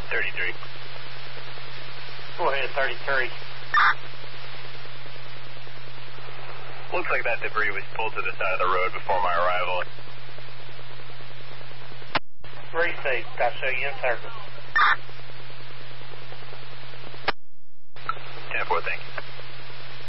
33. Go ahead, 33. Looks like that debris was pulled to the side of the road before my arrival. Receive. I'll show you in service. 10-4, thank you.